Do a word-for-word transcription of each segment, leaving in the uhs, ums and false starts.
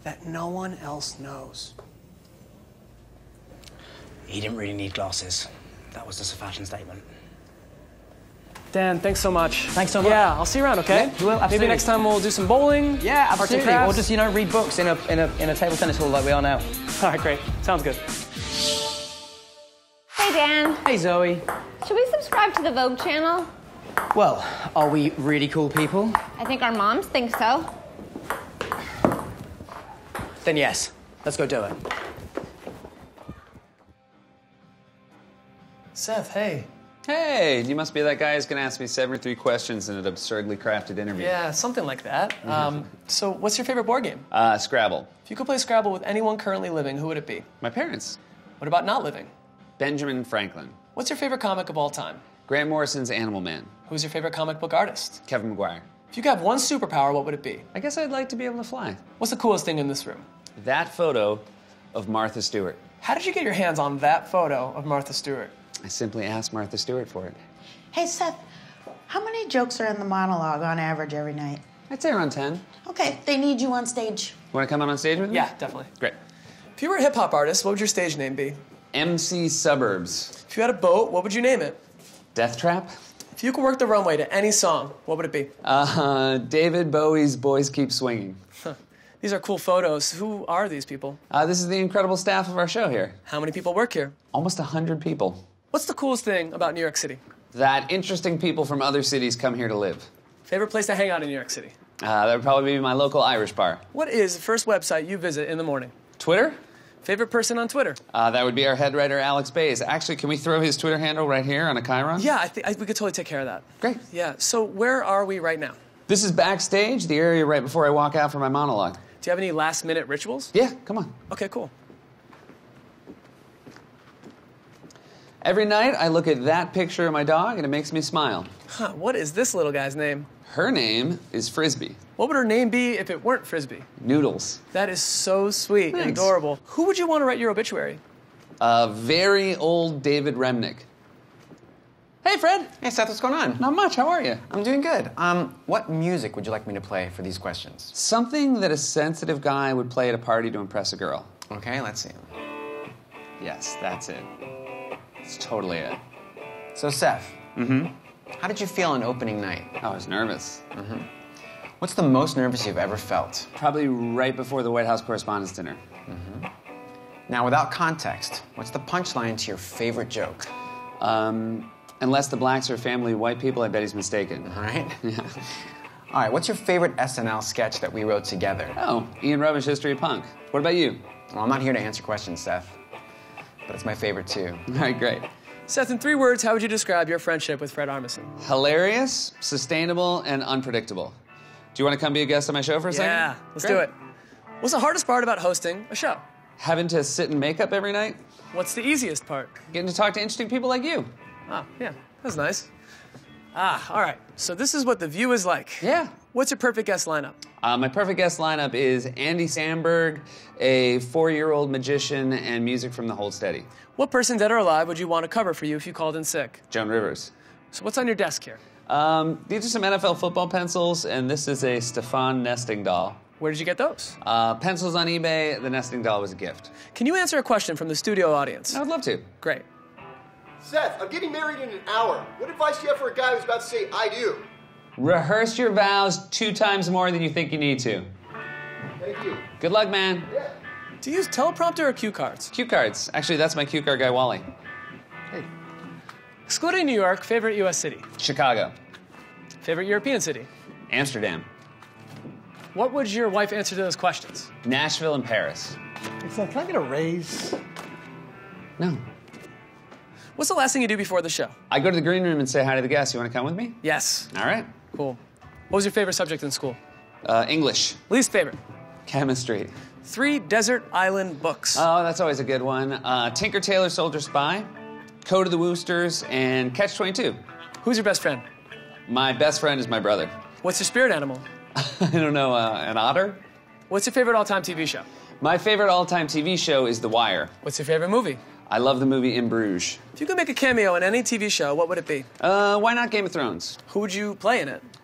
that no one else knows? He didn't really need glasses. That was just a fashion statement. Dan, thanks so much. Thanks so much. Yeah, I'll see you around, okay? Yeah, you will, absolutely. Maybe next time we'll do some bowling. Yeah, arts and absolutely. Or crafts. just, you know, read books in a, in a, in a table tennis hall like we are now. All right, great. Sounds good. Hey, Dan. Hey, Zoe. Should we subscribe to the Vogue channel? Well, are we really cool people? I think our moms think so. Then yes, let's go do it. Seth, hey. Hey, you must be that guy who's going to ask me seventy-three questions in an absurdly crafted interview. Yeah, something like that. Mm-hmm. Um, so what's your favorite board game? Uh, Scrabble. If you could play Scrabble with anyone currently living, who would it be? My parents. What about not living? Benjamin Franklin. What's your favorite comic of all time? Grant Morrison's Animal Man. Who's your favorite comic book artist? Kevin McGuire. If you could have one superpower, what would it be? I guess I'd like to be able to fly. What's the coolest thing in this room? That photo of Martha Stewart. How did you get your hands on that photo of Martha Stewart? I simply asked Martha Stewart for it. Hey, Seth, how many jokes are in the monologue on average every night? I'd say around ten. Okay, they need you on stage. You want to come out on stage with me? Yeah, definitely. Great. If you were a hip-hop artist, what would your stage name be? M C Suburbs. If you had a boat, what would you name it? Death Trap. If you could work the runway to any song, what would it be? Uh, David Bowie's Boys Keep Swinging. Huh. These are cool photos. Who are these people? Uh, this is the incredible staff of our show here. How many people work here? Almost a hundred people. What's the coolest thing about New York City? That interesting people from other cities come here to live. Favorite place to hang out in New York City? Uh, that would probably be my local Irish bar. What is the first website you visit in the morning? Twitter? Favorite person on Twitter? Uh, that would be our head writer, Alex Bays. Actually, can we throw his Twitter handle right here on a chyron? Yeah, I think we could totally take care of that. Great. Yeah, so where are we right now? This is backstage, the area right before I walk out for my monologue. Do you have any last-minute rituals? Yeah, come on. Okay, cool. Every night, I look at that picture of my dog, and it makes me smile. Huh, what is this little guy's name? Her name is Frisbee. What would her name be if it weren't Frisbee? Noodles. That is so sweet Thanks. and adorable. Who would you want to write your obituary? Uh, very old David Remnick. Hey, Fred. Hey, Seth, what's going on? Not much. How are you? I'm doing good. Um, what music would you like me to play for these questions? Something that a sensitive guy would play at a party to impress a girl. Okay, let's see. Yes, that's it. It's totally it. So, Seth. Mm-hmm. How did you feel on opening night? I was nervous. Mm-hmm. What's the most nervous you've ever felt? Probably right before the White House Correspondents' Dinner. Mm-hmm. Now, without context, what's the punchline to your favorite joke? Um, unless the blacks are a family of white people, I bet he's mistaken. All right. Yeah. All right, what's your favorite S N L sketch that we wrote together? Oh, Ian Rubbish, History of Punk. What about you? Well, I'm not here to answer questions, Seth, but it's my favorite, too. All right, great. Seth, in three words, how would you describe your friendship with Fred Armisen? Hilarious, sustainable, and unpredictable. Do you want to come be a guest on my show for a second? Yeah, let's Great. do it. What's the hardest part about hosting a show? Having to sit in makeup every night? What's the easiest part? Getting to talk to interesting people like you. Ah, yeah, that's nice. Ah, all right. So this is what The View is like. Yeah. What's your perfect guest lineup? Uh, my perfect guest lineup is Andy Samberg, a four-year-old magician, and music from the Hold Steady. What person, dead or alive, would you want to cover for you if you called in sick? Joan Rivers. So what's on your desk here? Um, these are some N F L football pencils, and this is a Stefan nesting doll. Where did you get those? Uh, pencils on eBay. The nesting doll was a gift. Can you answer a question from the studio audience? I would love to. Great. Seth, I'm getting married in an hour. What advice do you have for a guy who's about to say I do? Rehearse your vows two times more than you think you need to. Thank you. Good luck, man. Yeah. Do you use teleprompter or cue cards? Cue cards. Actually, that's my cue card guy, Wally. Hey. Excluding New York, favorite U S city? Chicago. Favorite European city? Amsterdam. What would your wife answer to those questions? Nashville and Paris. So can I get a raise? No. What's the last thing you do before the show? I go to the green room and say hi to the guests. You want to come with me? Yes. All right. Cool. What was your favorite subject in school? Uh, English. Least favorite? Chemistry. Three desert island books. Oh, that's always a good one. Uh, Tinker Tailor Soldier Spy, Code of the Woosters, and Catch twenty-two. Who's your best friend? My best friend is my brother. What's your spirit animal? I don't know, uh, an otter? What's your favorite all-time T V show? My favorite all-time T V show is The Wire. What's your favorite movie? I love the movie In Bruges. If you could make a cameo in any T V show, what would it be? Uh, why not Game of Thrones? Who would you play in it?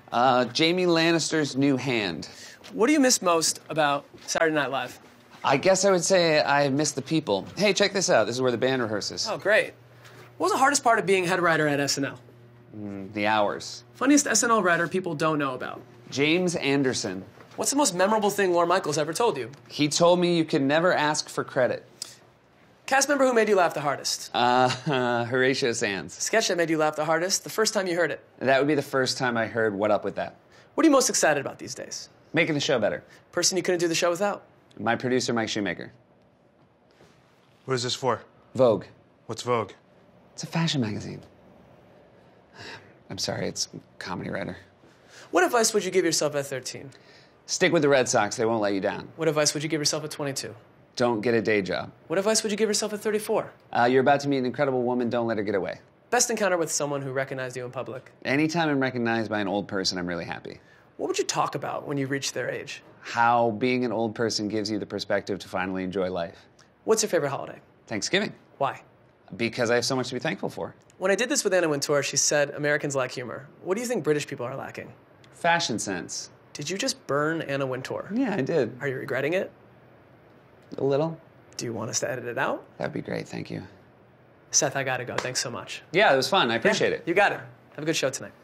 Uh, Jamie Lannister's new hand. What do you miss most about Saturday Night Live? I guess I would say I miss the people. Hey, check this out. This is where the band rehearses. Oh, great. What was the hardest part of being head writer at S N L? Mm, the hours. Funniest S N L writer people don't know about? James Anderson. What's the most memorable thing Lorne Michaels ever told you? He told me you can never ask for credit. Cast member who made you laugh the hardest? Uh, uh, Horatio Sands. Sketch that made you laugh the hardest, the first time you heard it? That would be the first time I heard What Up With That. What are you most excited about these days? Making the show better. Person you couldn't do the show without? My producer, Mike Shoemaker. What is this for? Vogue. What's Vogue? It's a fashion magazine. I'm sorry, it's a comedy writer. What advice would you give yourself at thirteen? Stick with the Red Sox, they won't let you down. What advice would you give yourself at twenty-two? Don't get a day job. What advice would you give yourself at thirty-four? Uh, you're about to meet an incredible woman, don't let her get away. Best encounter with someone who recognized you in public? Anytime I'm recognized by an old person, I'm really happy. What would you talk about when you reach their age? How being an old person gives you the perspective to finally enjoy life. What's your favorite holiday? Thanksgiving. Why? Because I have so much to be thankful for. When I did this with Anna Wintour, she said Americans lack humor. What do you think British people are lacking? Fashion sense. Did you just burn Anna Wintour? Yeah, I did. Are you regretting it? A little. Do you want us to edit it out? That'd be great, thank you. Seth, I gotta go. Thanks so much. Yeah, it was fun. I appreciate Yeah, it. You got it. Have a good show tonight.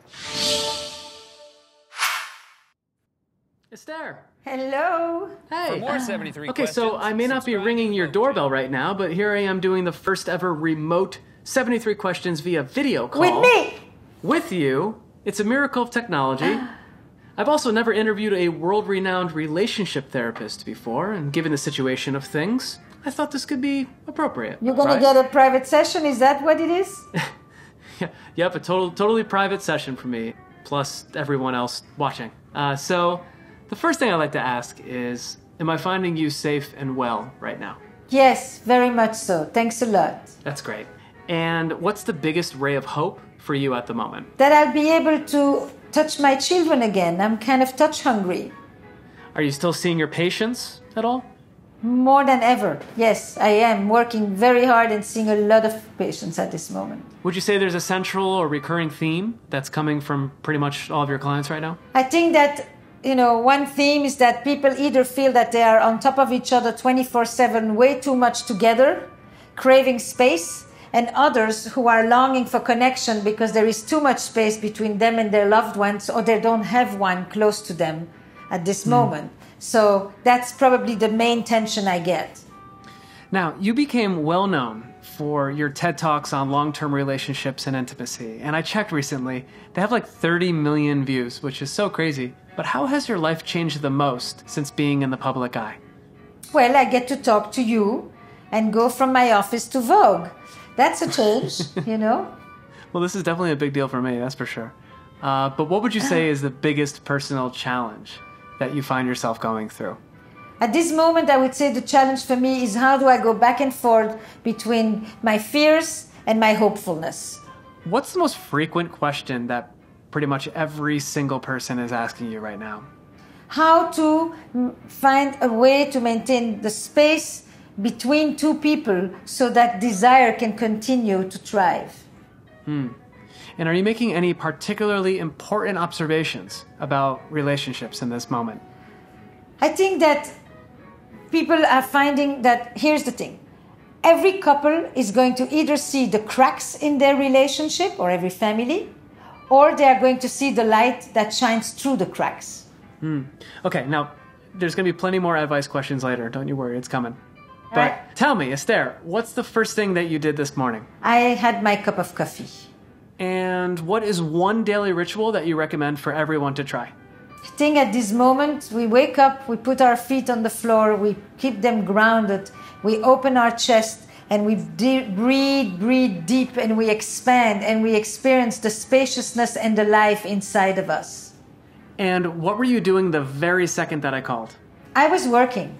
Esther. Hello. Hey. For more seventy-three Okay, questions, so I may not be ringing your doorbell right now, but here I am doing the first ever remote seventy-three questions via video call. With me. With you. It's a miracle of technology. I've also never interviewed a world-renowned relationship therapist before, and given the situation of things, I thought this could be appropriate. You're gonna right? get a private session, is that what it is? Yeah, yep, a total, totally private session for me, plus everyone else watching. Uh, so, the first thing I'd like to ask is, am I finding you safe and well right now? Yes, very much so. Thanks a lot. That's great. And what's the biggest ray of hope for you at the moment? That I'll be able to touch my children again. I'm kind of touch hungry. Are you still seeing your patients at all? More than ever. Yes, I am working very hard and seeing a lot of patients at this moment. Would you say there's a central or recurring theme that's coming from pretty much all of your clients right now? I think that, you know, one theme is that people either feel that they are on top of each other twenty-four seven, way too much together, craving space, and others who are longing for connection because there is too much space between them and their loved ones, or they don't have one close to them at this mm. moment. So that's probably the main tension I get. Now, you became well known for your TED Talks on long-term relationships and intimacy, and I checked recently. They have like thirty million views, which is so crazy. But how has your life changed the most since being in the public eye? Well, I get to talk to you and go from my office to Vogue. That's a change, you know? Well, this is definitely a big deal for me, that's for sure. Uh, but what would you say is the biggest personal challenge that you find yourself going through? At this moment, I would say the challenge for me is how do I go back and forth between my fears and my hopefulness. What's the most frequent question that pretty much every single person is asking you right now? How to find a way to maintain the space between two people so that desire can continue to thrive. Hmm. And are you making any particularly important observations about relationships in this moment? I think that people are finding that, here's the thing, every couple is going to either see the cracks in their relationship, or every family, or they are going to see the light that shines through the cracks. Hmm. Okay, now, there's going to be plenty more advice questions later, don't you worry, it's coming. But right. Tell me, Esther, what's the first thing that you did this morning? I had my cup of coffee. And what is one daily ritual that you recommend for everyone to try? I think at this moment, we wake up, we put our feet on the floor, we keep them grounded, we open our chest, and we de- breathe, breathe deep, and we expand, and we experience the spaciousness and the life inside of us. And what were you doing the very second that I called? I was working.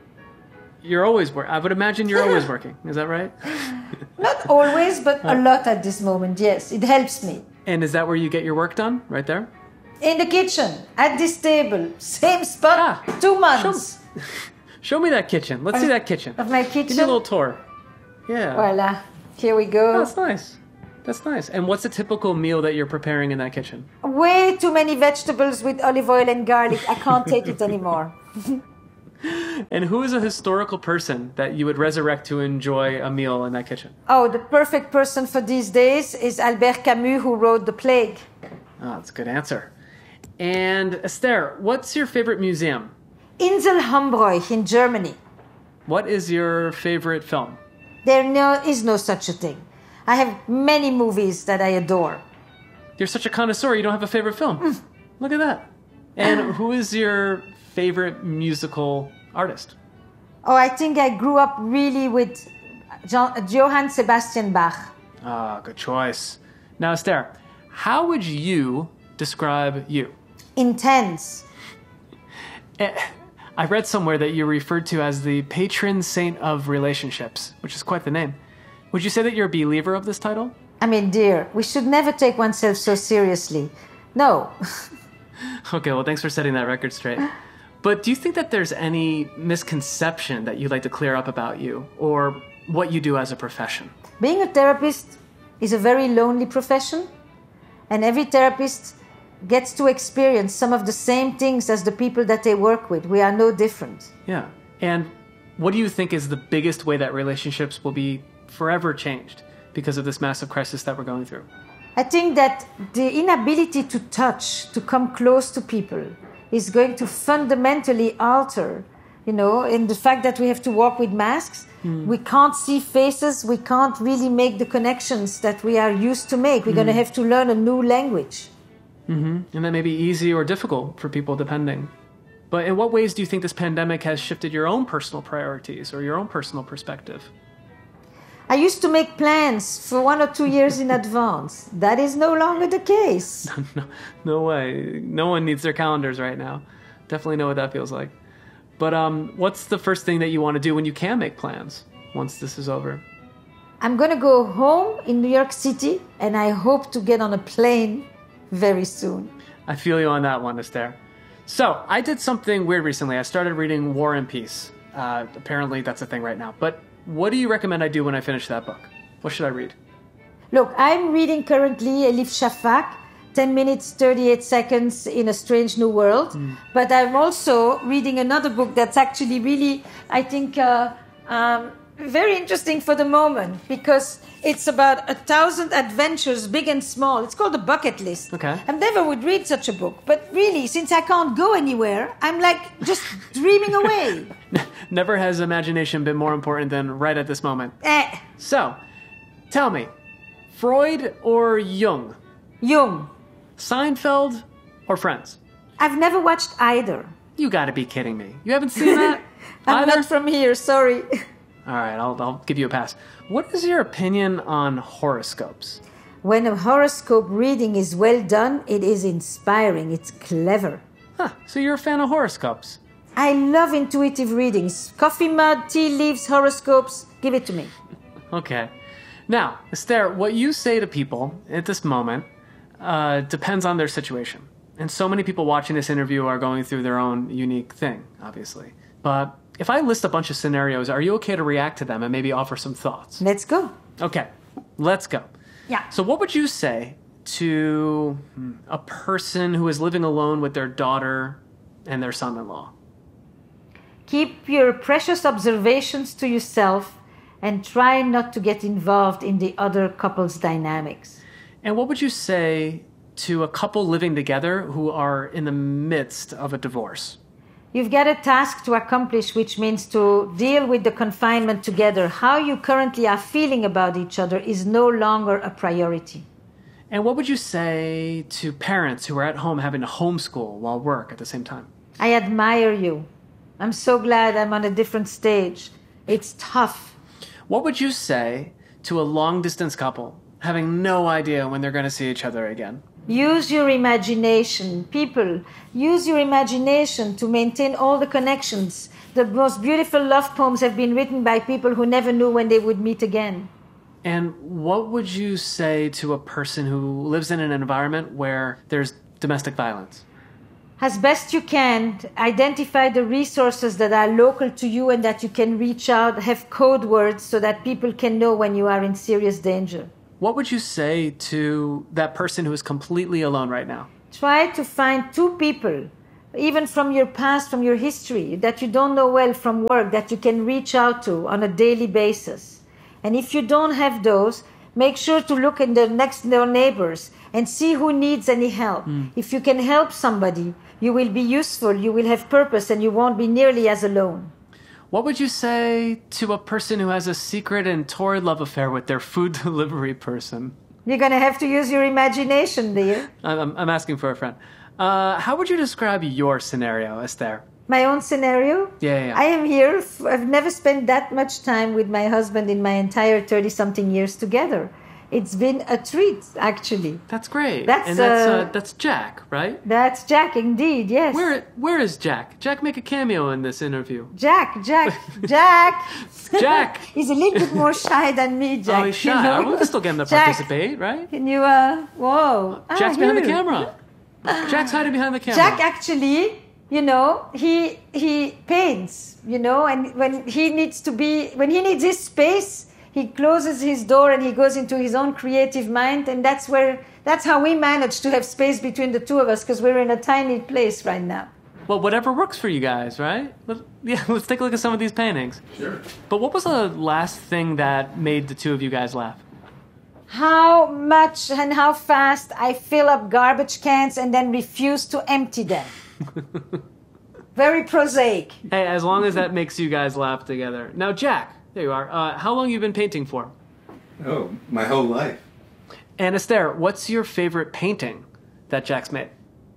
You're always working. I would imagine you're always working. Is that right? Not always, but a lot at this moment, yes. It helps me. And is that where you get your work done? Right there? In the kitchen, at this table, same spot, ah, two months. Show, show me that kitchen. Let's of, see that kitchen. Of my kitchen? Give me a little tour. Yeah. Voila. Here we go. Oh, that's nice. That's nice. And what's a typical meal that you're preparing in that kitchen? Way too many vegetables with olive oil and garlic. I can't take it anymore. And who is a historical person that you would resurrect to enjoy a meal in that kitchen? Oh, the perfect person for these days is Albert Camus, who wrote The Plague. Oh, that's a good answer. And Esther, what's your favorite museum? Insel Hambroich in Germany. What is your favorite film? There no, is no such a thing. I have many movies that I adore. You're such a connoisseur, you don't have a favorite film. Mm. Look at that. And who is your favorite musical artist? Oh, I think I grew up really with Jean, Johann Sebastian Bach. Ah, good choice. Now, Esther, how would you describe you? Intense. I read somewhere that you're referred to as the patron saint of relationships, which is quite the name. Would you say that you're a believer of this title? I mean, dear, we should never take oneself so seriously. No. Okay, well, thanks for setting that record straight. But do you think that there's any misconception that you'd like to clear up about you or what you do as a profession? Being a therapist is a very lonely profession, and every therapist gets to experience some of the same things as the people that they work with. We are no different. Yeah. And what do you think is the biggest way that relationships will be forever changed because of this massive crisis that we're going through? I think that the inability to touch, to come close to people, is going to fundamentally alter, you know, in the fact that we have to walk with masks. Mm. We can't see faces. We can't really make the connections that we are used to make. We're mm. going to have to learn a new language. Mm-hmm. And that may be easy or difficult for people, depending. But in what ways do you think this pandemic has shifted your own personal priorities or your own personal perspective? I used to make plans for one or two years in advance. That is no longer the case. no, no way. No one needs their calendars right now. Definitely know what that feels like. But um, what's the first thing that you want to do when you can make plans once this is over? I'm going to go home in New York City, and I hope to get on a plane very soon. I feel you on that one, Esther. So, I did something weird recently. I started reading War and Peace. Uh, apparently, that's a thing right now. But what do you recommend I do when I finish that book? What should I read? Look, I'm reading currently Elif Shafak, ten minutes, thirty-eight seconds in a Strange New World. Mm. But I'm also reading another book that's actually really, I think, uh, um, very interesting for the moment, because it's about a thousand adventures, big and small. It's called The Bucket List. Okay. I never would read such a book. But really, since I can't go anywhere, I'm like just dreaming away. Never has imagination been more important than right at this moment. Eh. So, tell me, Freud or Jung? Jung. Seinfeld or Friends? I've never watched either. You gotta be kidding me. You haven't seen that? I'm either? not from here, sorry. All right, I'll, I'll give you a pass. What is your opinion on horoscopes? When a horoscope reading is well done, it is inspiring. It's clever. Huh, so you're a fan of horoscopes? I love intuitive readings. Coffee mud, tea leaves, horoscopes. Give it to me. Okay. Now, Esther, what you say to people at this moment uh, depends on their situation. And so many people watching this interview are going through their own unique thing, obviously. But if I list a bunch of scenarios, are you okay to react to them and maybe offer some thoughts? Let's go. Okay, let's go. Yeah. So what would you say to a person who is living alone with their daughter and their son-in-law? Keep your precious observations to yourself and try not to get involved in the other couple's dynamics. And what would you say to a couple living together who are in the midst of a divorce? You've got a task to accomplish, which means to deal with the confinement together. How you currently are feeling about each other is no longer a priority. And what would you say to parents who are at home having to homeschool while work at the same time? I admire you. I'm so glad I'm on a different stage. It's tough. What would you say to a long-distance couple having no idea when they're going to see each other again? Use your imagination. People, use your imagination to maintain all the connections. The most beautiful love poems have been written by people who never knew when they would meet again. And what would you say to a person who lives in an environment where there's domestic violence? As best you can, identify the resources that are local to you and that you can reach out, have code words so that people can know when you are in serious danger. what would you say to that person who is completely alone right now? Try to find two people, even from your past, from your history, that you don't know well from work, that you can reach out to on a daily basis. And if you don't have those, make sure to look in the next door neighbors and see who needs any help. Mm. If you can help somebody, you will be useful, you will have purpose, and you won't be nearly as alone. What would you say to a person who has a secret and torrid love affair with their food delivery person? You're going to have to use your imagination, dear. I'm, I'm asking for a friend. Uh, how would you describe your scenario, Esther? My own scenario? Yeah, yeah, yeah. I am here. I've never spent that much time with my husband in my entire thirty-something years together. It's been a treat, actually. That's great. That's, and that's, uh, uh, that's Jack, right? That's Jack, indeed, yes. Where Where is Jack? Jack, make a cameo in this interview. Jack, Jack, Jack. Jack. He's a little bit more shy than me, Jack. Oh, he's shy. You know? We can still get him to Jack, participate, right? Can you, uh, whoa. Jack's ah, behind the here. camera. Jack's hiding behind the camera. Jack actually, you know, he he paints, you know, and when he needs to be, when he needs his space, he closes his door and he goes into his own creative mind, and that's where, that's how we manage to have space between the two of us, because we're in a tiny place right now. Well, whatever works for you guys, right? Let, yeah, let's take a look at some of these paintings. Sure. But what was the last thing that made the two of you guys laugh? How much and how fast I fill up garbage cans and then refuse to empty them. Very prosaic. Hey, as long as that makes you guys laugh together. Now, Jack, there you are. Uh, how long have you been painting for? Oh, my whole life. And Esther, what's your favorite painting that Jack's made?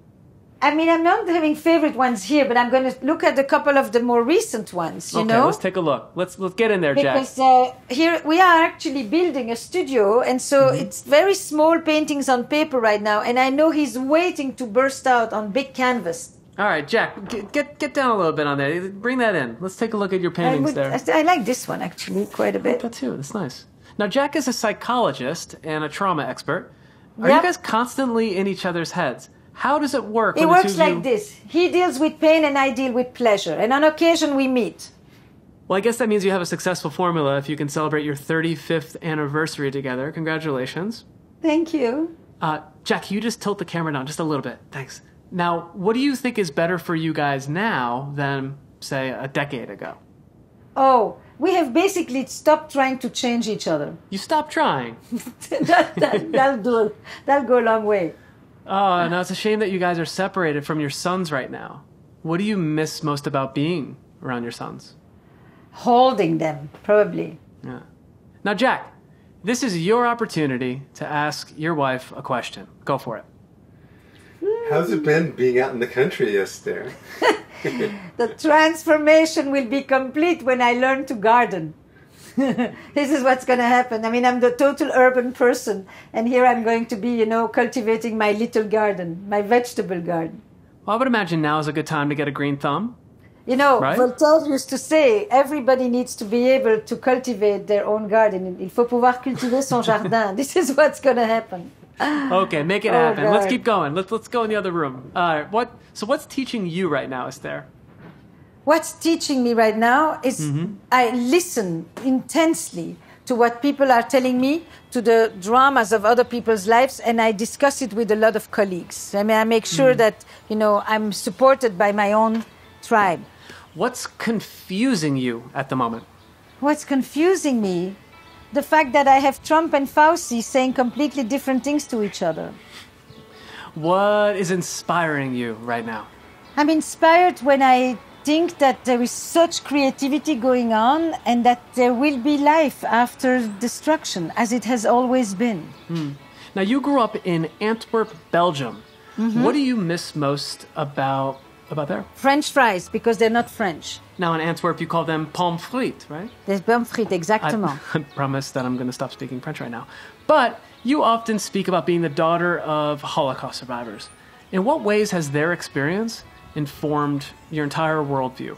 I mean, I'm not having favorite ones here, but I'm going to look at a couple of the more recent ones, you okay, know? let's take a look. Let's let's get in there, Jack. Because uh, here we are actually building a studio, and so Mm-hmm. it's very small paintings on paper right now, and I know he's waiting to burst out on big canvas. All right, Jack, get, get get down a little bit on there. Bring that in. Let's take a look at your I, paintings would, there. I, I like this one, actually, quite a bit. That too. That's nice. Now, Jack is a psychologist and a trauma expert. Are Yep. you guys constantly in each other's heads? How does it work? It when the two works of like you... this. He deals with pain and I deal with pleasure. And on occasion we meet. Well, I guess that means you have a successful formula if you can celebrate your thirty-fifth anniversary together. Congratulations. Thank you. Uh, Jack, can you just tilt the camera down just a little bit? Thanks. Now, what do you think is better for you guys now than, say, a decade ago? Oh, we have basically stopped trying to change each other. You stopped trying. that, that, that'll do. That'll go a long way. Oh, now it's a shame that you guys are separated from your sons right now. What do you miss most about being around your sons? Holding them, probably. Yeah. Now, Jack, this is your opportunity to ask your wife a question. Go for it. How's it been being out in the country, Esther? The transformation will be complete when I learn to garden. This is what's going to happen. I mean, I'm the total urban person, and here I'm going to be, you know, cultivating my little garden, my vegetable garden. Well, I would imagine now is a good time to get a green thumb. You know, Right? Voltaire used to say, everybody needs to be able to cultivate their own garden. Il faut pouvoir cultiver son jardin. This is what's going to happen. Okay, make it Oh, happen. Let's God. keep going. Let's let's go in the other room. All right. What? So what's teaching you right now, Esther? What's teaching me right now is Mm-hmm. I listen intensely to what people are telling me, to the dramas of other people's lives, and I discuss it with a lot of colleagues. I mean, I make sure Mm. that, you know, I'm supported by my own tribe. What's confusing you at the moment? What's confusing me? The fact that I have Trump and Fauci saying completely different things to each other. What is inspiring you right now? I'm inspired when I think that there is such creativity going on and that there will be life after destruction, as it has always been. Now, you grew up in Antwerp, Belgium. Mm-hmm. What do you miss most about about there? French fries, because they're not French. Now, in Antwerp, you call them pommes frites, right? There's pommes frites, exactement. I, I promise that I'm going to stop speaking French right now. But you often speak about being the daughter of Holocaust survivors. In what ways has their experience informed your entire worldview?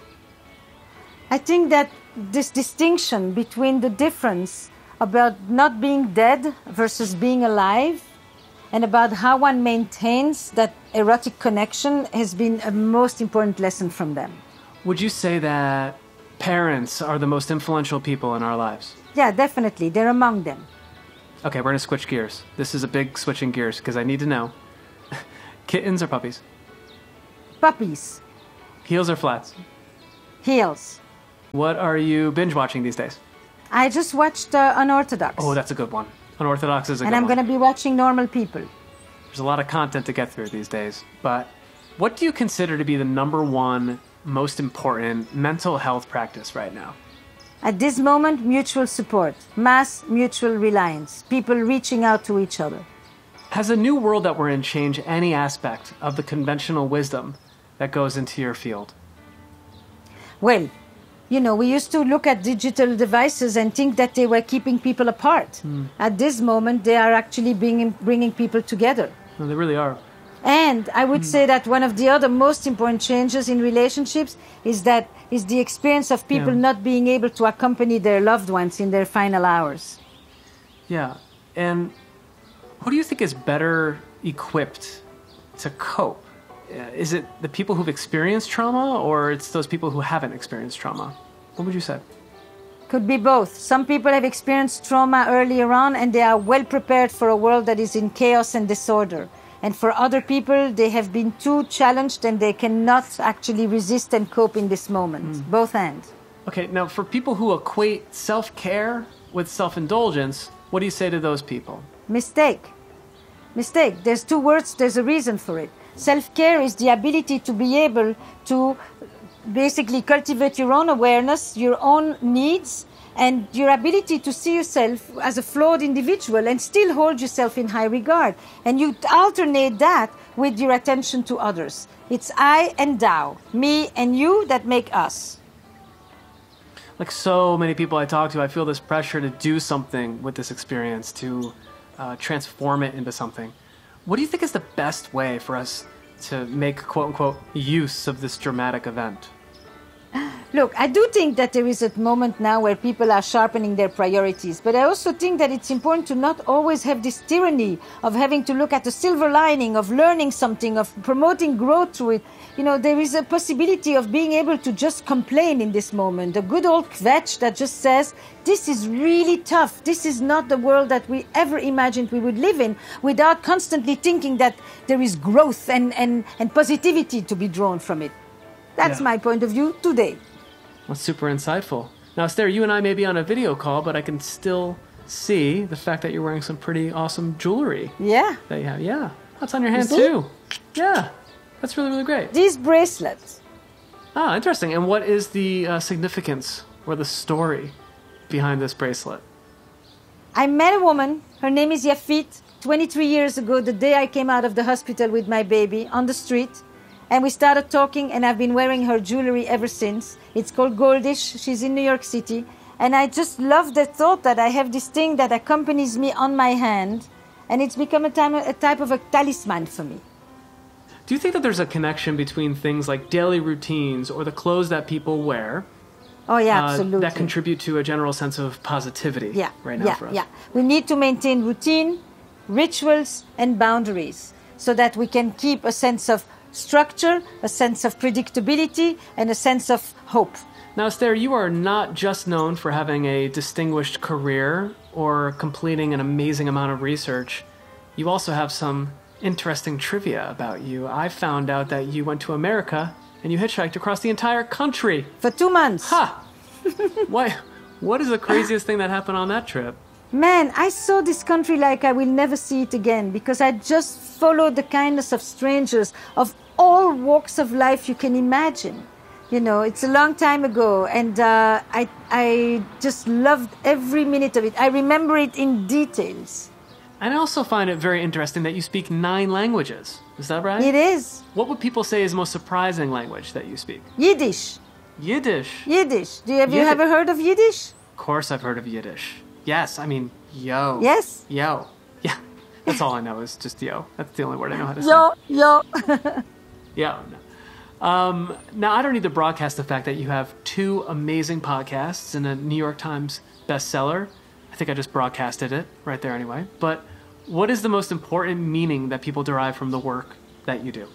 I think that this distinction between the difference about not being dead versus being alive, and about how one maintains that erotic connection, has been a most important lesson from them. Would you say that parents are the most influential people in our lives? Yeah, definitely. They're among them. Okay, we're gonna switch gears. This is a big switching gears because I need to know. Kittens or puppies? Puppies. Heels or flats? Heels. What are you binge watching these days? I just watched uh, Unorthodox. Oh, that's a good one. Unorthodox is a and good I'm one. going to be watching Normal People. There's a lot of content to get through these days. But what do you consider to be the number one most important mental health practice right now? At this moment, mutual support, mass mutual reliance, people reaching out to each other. Has the new world that we're in changed any aspect of the conventional wisdom that goes into your field? Well, you know, we used to look at digital devices and think that they were keeping people apart. Mm. At this moment, they are actually bringing, bringing people together. Well, they really are. And I would mm. say that one of the other most important changes in relationships is that is the experience of people yeah. not being able to accompany their loved ones in their final hours. Yeah. And who do you think is better equipped to cope? Is it the people who've experienced trauma, or it's those people who haven't experienced trauma? What would you say? Could be both. Some people have experienced trauma earlier on and they are well prepared for a world that is in chaos and disorder. And for other people, they have been too challenged and they cannot actually resist and cope in this moment. Mm. Both ends. Okay, now for people who equate self-care with self-indulgence, what do you say to those people? Mistake. Mistake. There's two words, there's a reason for it. Self-care is the ability to be able to basically cultivate your own awareness, your own needs, and your ability to see yourself as a flawed individual and still hold yourself in high regard. And you alternate that with your attention to others. It's I and thou, me and you that make us. Like so many people I talk to, I feel this pressure to do something with this experience, to uh, transform it into something. What do you think is the best way for us to make, quote-unquote, use of this dramatic event? Look, I do think that there is a moment now where people are sharpening their priorities, but I also think that it's important to not always have this tyranny of having to look at the silver lining, of learning something, of promoting growth through it. You know, there is a possibility of being able to just complain in this moment. A good old kvetch that just says, this is really tough. This is not the world that we ever imagined we would live in, without constantly thinking that there is growth and, and, and positivity to be drawn from it. That's yeah. my point of view today. That's super insightful. Now, Esther, you and I may be on a video call, but I can still see the fact that you're wearing some pretty awesome jewelry. Yeah. That you have. Yeah. That's on your hand, too. Yeah. That's really, really great. These bracelets. Ah, interesting. And what is the uh, significance or the story behind this bracelet? I met a woman. Her name is Yafit. twenty-three years ago, the day I came out of the hospital with my baby, on the street. And we started talking, and I've been wearing her jewelry ever since. It's called Goldish. She's in New York City. And I just love the thought that I have this thing that accompanies me on my hand. And it's become a, time, a type of a talisman for me. Do you think that there's a connection between things like daily routines or the clothes that people wear? Oh, yeah, absolutely. Uh, that contribute to a general sense of positivity yeah, right now yeah, for us? Yeah, we need to maintain routine, rituals, and boundaries so that we can keep a sense of structure, a sense of predictability, and a sense of hope. Now, Esther, you are not just known for having a distinguished career or completing an amazing amount of research. You also have some interesting trivia about you. I found out that you went to America and you hitchhiked across the entire country. For two months. Ha! Why? What is the craziest thing that happened on that trip? Man, I saw this country like I will never see it again because I just followed the kindness of strangers of all walks of life you can imagine. You know, it's a long time ago, and uh, I, I just loved every minute of it. I remember it in details. And I also find it very interesting that you speak nine languages. Is that right? It is. What would people say is the most surprising language that you speak? Yiddish. Yiddish? Yiddish. Do you, have Yiddish. you ever heard of Yiddish? Of course I've heard of Yiddish. Yes, I mean, yo. Yes? Yo. Yeah. That's all I know is just yo. That's the only word I know how to say. Yo, yo. Yo. No. Um, now, I don't need to broadcast the fact that you have two amazing podcasts and a New York Times bestseller. I think I just broadcasted it right there anyway. But what is the most important meaning that people derive from the work that you do?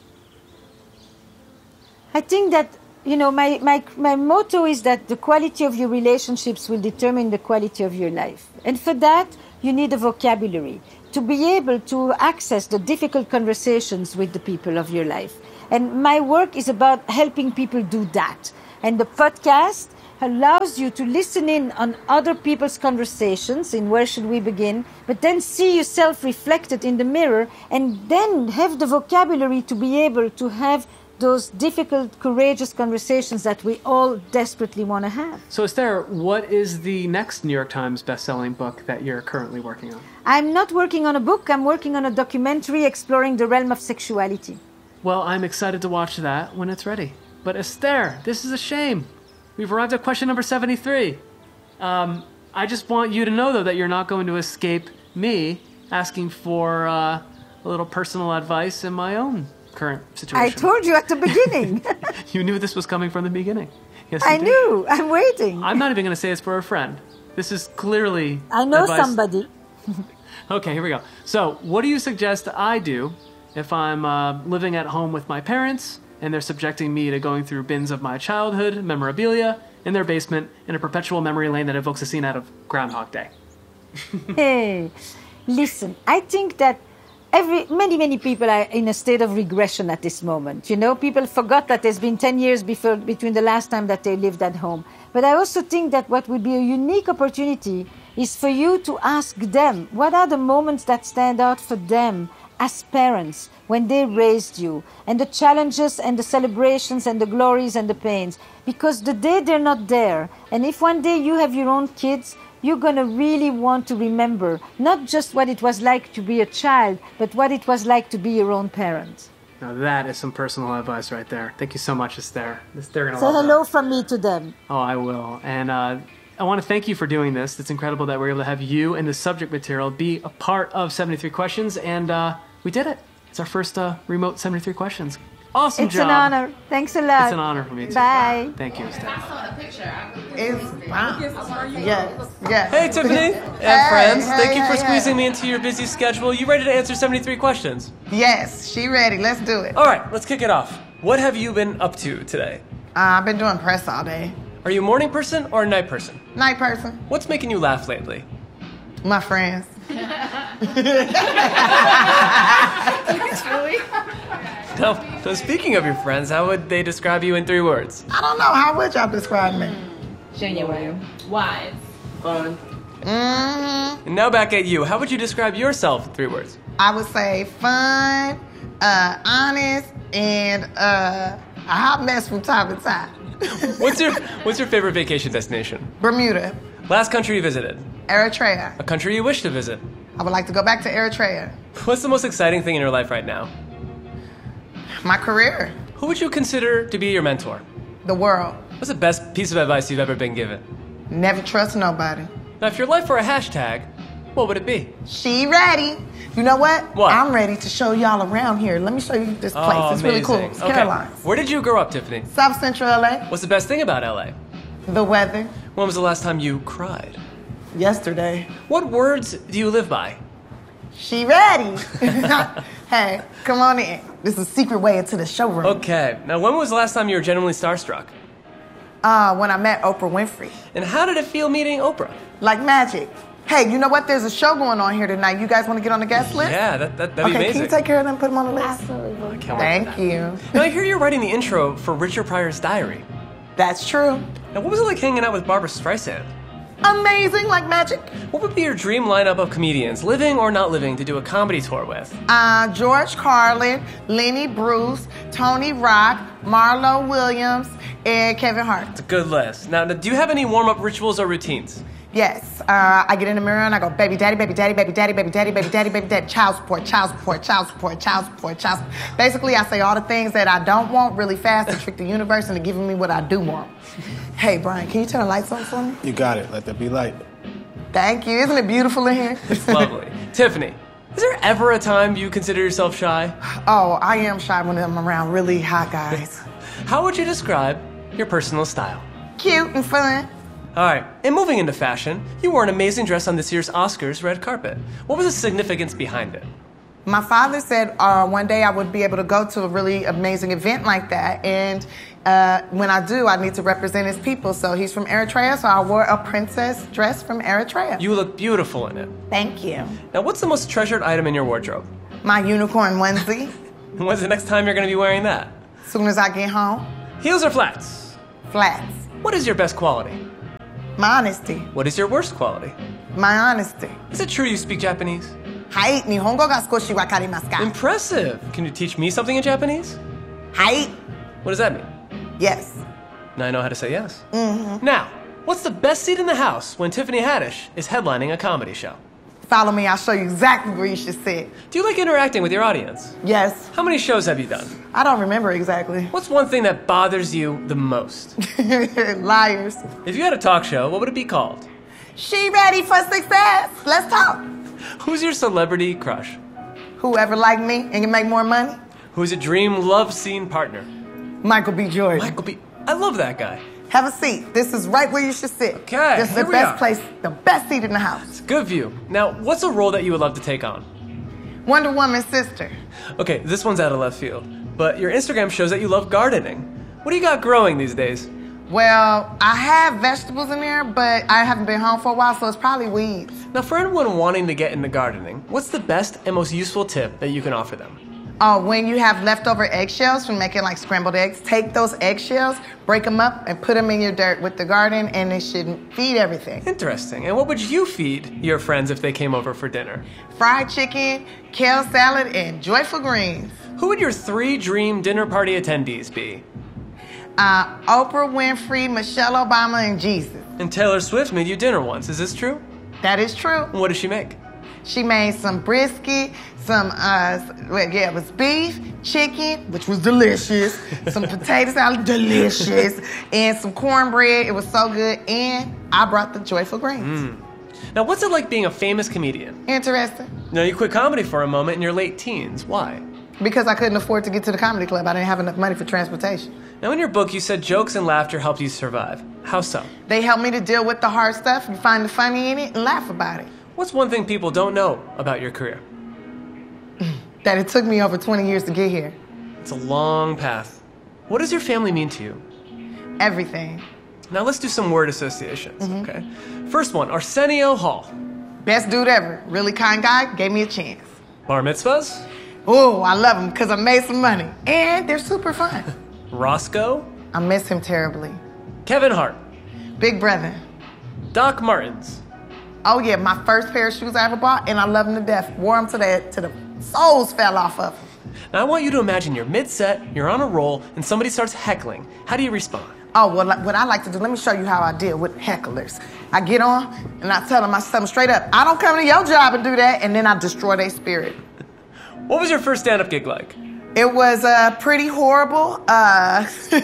I think that, you know, my, my, my motto is that the quality of your relationships will determine the quality of your life. And for that, you need a vocabulary to be able to access the difficult conversations with the people of your life. And my work is about helping people do that. And the podcast allows you to listen in on other people's conversations in Where Should We Begin, but then see yourself reflected in the mirror and then have the vocabulary to be able to have those difficult, courageous conversations that we all desperately want to have. So, Esther, what is the next New York Times best-selling book that you're currently working on? I'm not working on a book. I'm working on a documentary exploring the realm of sexuality. Well, I'm excited to watch that when it's ready. But Esther, this is a shame. We've arrived at question number seventy-three. Um, I just want you to know, though, that you're not going to escape me asking for uh, a little personal advice in my own current situation. I told you at the beginning. You knew this was coming from the beginning. Yes, I you did. knew. I'm waiting. I'm not even going to say it's for a friend. This is clearly I know advice. somebody. Okay, here we go. So, what do you suggest I do if I'm uh, living at home with my parents and they're subjecting me to going through bins of my childhood memorabilia in their basement in a perpetual memory lane that evokes a scene out of Groundhog Day? Hey, listen, I think that Every, many, many people are in a state of regression at this moment. You know, people forgot that there's been ten years before, between the last time that they lived at home. But I also think that what would be a unique opportunity is for you to ask them, what are the moments that stand out for them as parents when they raised you, and the challenges and the celebrations and the glories and the pains. Because the day they're not there, and if one day you have your own kids, you're going to really want to remember not just what it was like to be a child, but what it was like to be your own parent. Now that is some personal advice right there. Thank you so much, Esther. They're gonna Say love hello that. from me to them. Oh, I will. And uh, I want to thank you for doing this. It's incredible that we're able to have you and the subject material be a part of seventy-three Questions, and uh, we did it. It's our first uh, remote seventy-three Questions. Awesome it's job. It's an honor. Thanks a lot. It's an honor for me too. Bye. Thank you, Esther. It's fine. Yes, yes. Hey, Tiffany and Hey, friends. hey, Thank you for hey, squeezing hey. me into your busy schedule. You ready to answer seventy-three questions? Yes, she ready. Let's do it. All right, let's kick it off. What have you been up to today? Uh, I've been doing press all day. Are you a morning person or a night person? Night person. What's making you laugh lately? My friends. No. So speaking of your friends, how would they describe you in three words? I don't know. How would y'all describe me? Genuine. Wise. Fun. Mm-hmm. And now back at you. How would you describe yourself in three words? I would say fun, uh, honest, and uh, a hot mess from time to time. What's your What's your favorite vacation destination? Bermuda. Last country you visited? Eritrea. A country you wish to visit? I would like to go back to Eritrea. What's the most exciting thing in your life right now? My career. Who would you consider to be your mentor? The world. What's the best piece of advice you've ever been given? Never trust nobody. Now, if your life were a hashtag, what would it be? She ready. You know what? What? I'm ready to show y'all around here. Let me show you this place. Oh, it's really cool. amazing. It's Okay. Caroline's. Where did you grow up, Tiffany? South Central L A. What's the best thing about L A? The weather. When was the last time you cried? Yesterday. What words do you live by? She ready. Hey, come on in. This is a secret way into the showroom. Okay. Now, when was the last time you were genuinely starstruck? Uh, when I met Oprah Winfrey. And how did it feel meeting Oprah? Like magic. Hey, you know what? There's a show going on here tonight. You guys want to get on the guest list? Yeah, that, that, that'd okay, be amazing. can you take care of them and put them on the list? Absolutely. I can't wait Thank for that. you. Now, I hear you're writing the intro for Richard Pryor's Diary. That's true. Now, what was it like hanging out with Barbra Streisand? Amazing, like magic. What would be your dream lineup of comedians, living or not living, to do a comedy tour with? Uh, George Carlin, Lenny Bruce, Tony Rock, Marlo Williams, and Kevin Hart. It's a good list. Now, do you have any warm-up rituals or routines? Yes, uh, I get in the mirror and I go, baby daddy, baby daddy, baby daddy, baby daddy, baby daddy, baby daddy, child support, child support, child support, child support, child support. Basically, I say all the things that I don't want really fast to trick the universe into giving me what I do want. Hey, Brian, can you turn the lights on for me? You got it. Let there be light. Thank you. Isn't it beautiful in here? It's lovely. Tiffany, is there ever a time you consider yourself shy? Oh, I am shy when I'm around really hot guys. How would you describe your personal style? Cute and fun. All right, and moving into fashion, you wore an amazing dress on this year's Oscars red carpet. What was the significance behind it? My father said uh, one day I would be able to go to a really amazing event like that, and Uh, when I do, I need to represent his people. So he's from Eritrea, so I wore a princess dress from Eritrea. You look beautiful in it. Thank you. Now, what's the most treasured item in your wardrobe? My unicorn onesie. When's the next time you're going to be wearing that? As soon as I get home. Heels or flats? Flats. What is your best quality? My honesty. What is your worst quality? My honesty. Is it true you speak Japanese? Hai, Nihongo ga skoshi wa karimasu ka? Impressive. Can you teach me something in Japanese? Hai. What does that mean? Yes. Now I know how to say yes. Mm-hmm. Now, what's the best seat in the house when Tiffany Haddish is headlining a comedy show? Follow me, I'll show you exactly where you should sit. Do you like interacting with your audience? Yes. How many shows have you done? I don't remember exactly. What's one thing that bothers you the most? Liars. If you had a talk show, what would it be called? She ready for success. Let's talk. Who's your celebrity crush? Whoever like me and can make more money. Who's a dream love scene partner? Michael B. Jordan. Michael B. I love that guy. Have a seat. This is right where you should sit. Okay, This is here the we best are. place, the best seat in the house. It's a good view. Now, what's a role that you would love to take on? Wonder Woman's sister. Okay, this one's out of left field, but your Instagram shows that you love gardening. What do you got growing these days? Well, I have vegetables in there, but I haven't been home for a while, so it's probably weeds. Now, for anyone wanting to get into gardening, what's the best and most useful tip that you can offer them? Oh, when you have leftover eggshells from making like scrambled eggs, take those eggshells, break them up, and put them in your dirt with the garden, and it should feed everything. Interesting. And what would you feed your friends if they came over for dinner? Fried chicken, kale salad, and joyful greens. Who would your three dream dinner party attendees be? Uh, Oprah Winfrey, Michelle Obama, and Jesus. And Taylor Swift made you dinner once. Is this true? That is true. What did she make? She made some brisket, some, uh, well, yeah, it was beef, chicken, which was delicious, some potato salad, delicious, and some cornbread. It was so good, and I brought the joyful greens. Mm. Now, what's it like being a famous comedian? Interesting. Now, you quit comedy for a moment in your late teens. Why? Because I couldn't afford to get to the comedy club. I didn't have enough money for transportation. Now, in your book, you said jokes and laughter helped you survive. How so? They helped me to deal with the hard stuff and find the funny in it and laugh about it. What's one thing people don't know about your career? That it took me over twenty years to get here. It's a long path. What does your family mean to you? Everything. Now let's do some word associations, Mm-hmm. okay? First one, Arsenio Hall. Best dude ever. Really kind guy. Gave me a chance. Bar mitzvahs? Oh, I love him because I made some money. And they're super fun. Roscoe? I miss him terribly. Kevin Hart. Big brother. Doc Martens. Oh yeah, my first pair of shoes I ever bought, and I love them to death. Wore them to the, to the soles fell off of them. Now I want you to imagine you're mid-set, you're on a roll, and somebody starts heckling. How do you respond? Oh, well, like, what I like to do, let me show you how I deal with hecklers. I get on, and I tell them, I tell them straight up, I don't come to your job and do that, and then I destroy their spirit. What was your first stand-up gig like? It was uh, pretty horrible. Uh,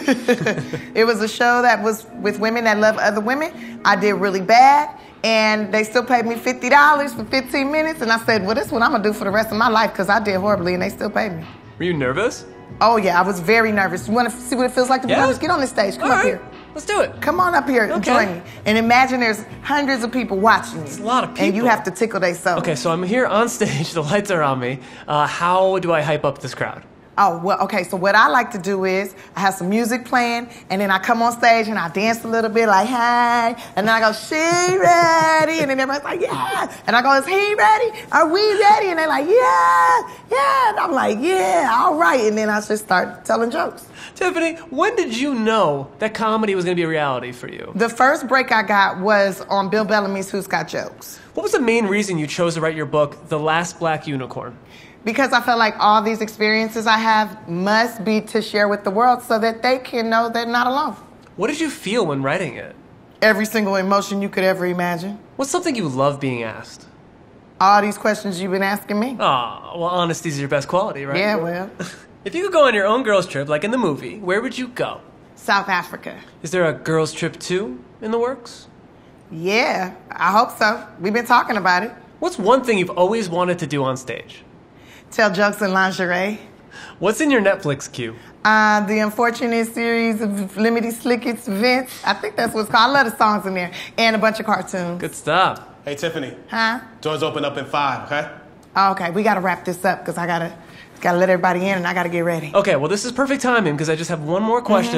it was a show that was with women that love other women. I did really bad, and they still paid me fifty dollars for fifteen minutes, and I said, well, this is what I'm going to do for the rest of my life, because I did horribly, and they still paid me. Were you nervous? Oh, yeah, I was very nervous. You want to see what it feels like to be Yeah? nervous? Get on this stage. Come All up right. here. Let's do it. Come on up here and Okay. join me. And imagine there's hundreds of people watching you. It's a lot of people. And you have to tickle their soul. Okay, so I'm here on stage, the lights are on me. Uh, how do I hype up this crowd? Oh, well, okay, so what I like to do is I have some music playing, and then I come on stage and I dance a little bit like, hi, and then I go, she ready? And then everybody's like, yeah. And I go, is he ready? Are we ready? And they're like, yeah, yeah. And I'm like, yeah, all right. And then I just start telling jokes. Tiffany, when did you know that comedy was going to be a reality for you? The first break I got was on Bill Bellamy's Who's Got Jokes. What was the main reason you chose to write your book, The Last Black Unicorn? Because I felt like all these experiences I have must be to share with the world so that they can know they're not alone. What did you feel when writing it? Every single emotion you could ever imagine. What's something you love being asked? All these questions you've been asking me. Aw, well, honesty's your best quality, right? Yeah, well. If you could go on your own girls' trip, like in the movie, where would you go? South Africa. Is there a girls' trip two in the works? Yeah, I hope so. We've been talking about it. What's one thing you've always wanted to do on stage? Tell jokes in lingerie. What's in your Netflix queue? Uh, the Unfortunate Series of Limited Slickets Events. I think that's what's called. I love the songs in there. And a bunch of cartoons. Good stuff. Hey, Tiffany. Huh? Doors open up in five, okay? Oh, okay, we gotta wrap this up because I gotta, gotta let everybody in and I gotta get ready. Okay, well, this is perfect timing because I just have one more question. Mm-hmm.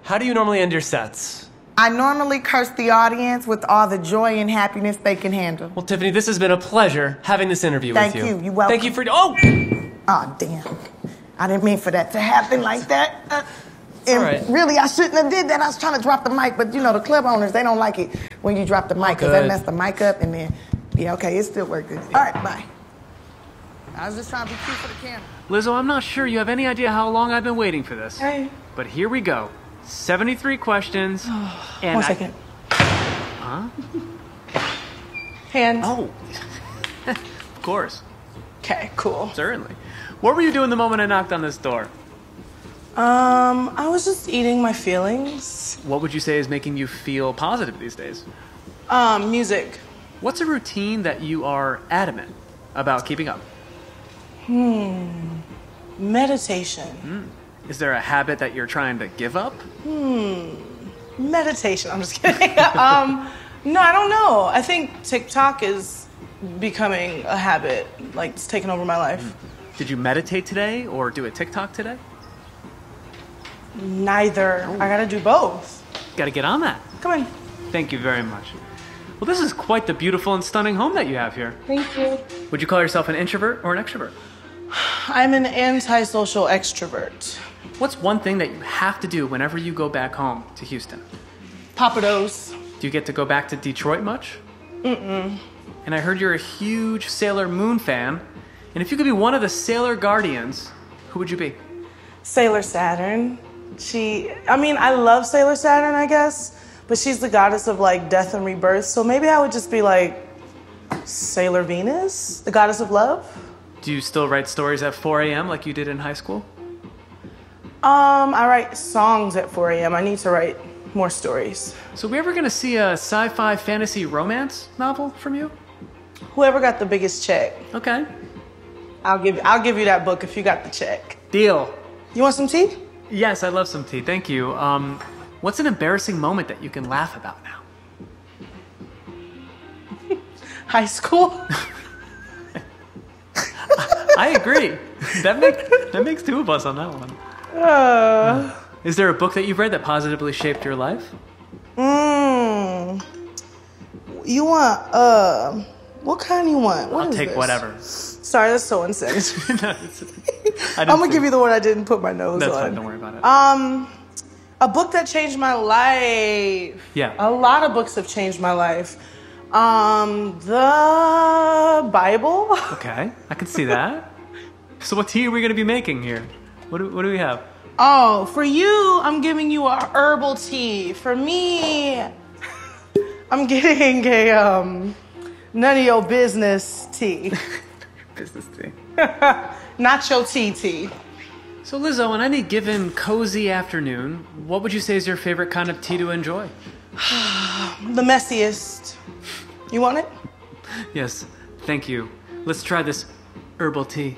How do you normally end your sets? I normally curse the audience with all the joy and happiness they can handle. Well, Tiffany, this has been a pleasure having this interview Thank with you. you. You're welcome. Thank you for... Oh! Oh, damn. I didn't mean for that to happen like that. Uh, and all right. Really, I shouldn't have did that. I was trying to drop the mic, but you know, the club owners, they don't like it when you drop the mic because that messed the mic up and then, yeah, okay, it still worked good. All right, bye. I was just trying to be cute for the camera. Lizzo, I'm not sure you have any idea how long I've been waiting for this. Hey. But here we go. seventy-three questions. and One I- second. Huh? Hand. Oh. Of course. Okay, cool. Certainly. What were you doing the moment I knocked on this door? Um, I was just eating my feelings. What would you say is making you feel positive these days? Um, music. What's a routine that you are adamant about keeping up? Hmm. Meditation. Hmm. Is there a habit that you're trying to give up? Hmm. Meditation. I'm just kidding. um, no, I don't know. I think TikTok is becoming a habit. Like, it's taking over my life. Did you meditate today or do a TikTok today? Neither. I gotta do both. Got to get on that. Come on. Thank you very much. Well, this is quite the beautiful and stunning home that you have here. Thank you. Would you call yourself an introvert or an extrovert? I'm an antisocial extrovert. What's one thing that you have to do whenever you go back home to Houston? Papados. Do you get to go back to Detroit much? Mm-mm. And I heard you're a huge Sailor Moon fan. And if you could be one of the Sailor Guardians, who would you be? Sailor Saturn. She, I mean, I love Sailor Saturn, I guess, but she's the goddess of like death and rebirth. So maybe I would just be like Sailor Venus, the goddess of love. Do you still write stories at four a.m. like you did in high school? Um, I write songs at four a.m. I need to write more stories. So we ever gonna see a sci-fi fantasy romance novel from you? Whoever got the biggest check. Okay. I'll give I'll give you that book if you got the check. Deal. You want some tea? Yes, I'd love some tea. Thank you. Um, what's an embarrassing moment that you can laugh about now? High school. I agree. That makes that makes two of us on that one. Uh, Is there a book that you've read that positively shaped your life? Mmm. You want uh what kind you want? What I'll is take this? whatever. Sorry, that's so insensitive. No, it's- I I'm didn't gonna see give it. you the one I didn't put my nose That's on. fine. Don't worry about it. Um, a book that changed my life. Yeah. A lot of books have changed my life. Um, the Bible. Okay, I can see that. So what tea are we gonna be making here? What do, what do we have? Oh, for you, I'm giving you a herbal tea. For me, I'm getting a um, none of your business tea. Business tea. Nacho tea tea. So Lizzo, on any given cozy afternoon, what would you say is your favorite kind of tea to enjoy? The messiest. You want it? Yes, thank you. Let's try this herbal tea.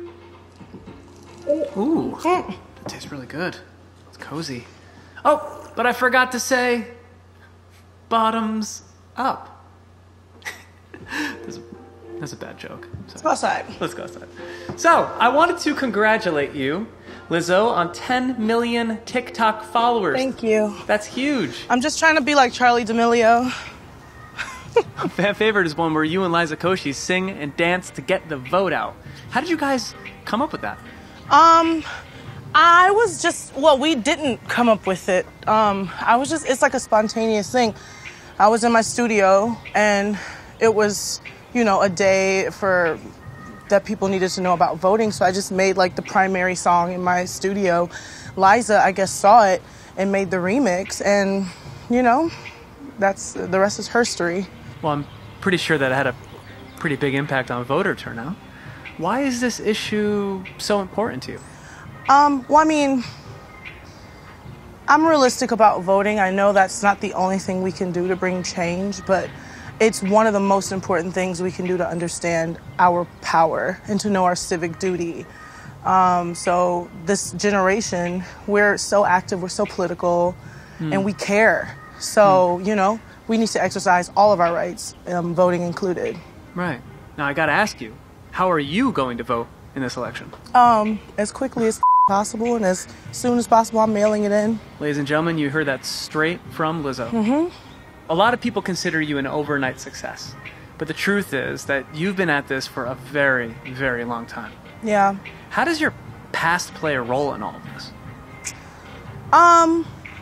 Ooh, Mm. that tastes really good. It's cozy. Oh, but I forgot to say, bottoms up. that's, a, that's a bad joke. Let's go outside. Let's go outside. So, I wanted to congratulate you, Lizzo, on ten million TikTok followers. Thank you. That's huge. I'm just trying to be like Charlie D'Amelio. My fan favorite is one where you and Liza Koshy sing and dance to get the vote out. How did you guys come up with that? Um, I was just, well, we didn't come up with it. Um, I was just, it's like a spontaneous thing. I was in my studio and it was, you know, a day for, that people needed to know about voting. So I just made like the primary song in my studio. Liza, I guess, saw it and made the remix. And, you know, that's, the rest is her story. Well, I'm pretty sure that it had a pretty big impact on voter turnout. Why is this issue so important to you? Um, well, I mean, I'm realistic about voting. I know that's not the only thing we can do to bring change, but it's one of the most important things we can do to understand our power and to know our civic duty. Um, so this generation, we're so active, we're so political, Mm. and we care. So, you know, we need to exercise all of our rights, um, voting included. Right. Now, I gotta ask you, how are you going to vote in this election? Um, as quickly as possible, and as soon as possible, I'm mailing it in. Ladies and gentlemen, you heard that straight from Lizzo. Mm-hmm. A lot of people consider you an overnight success, but the truth is that you've been at this for a very, very long time. Yeah. How does your past play a role in all of this? Um,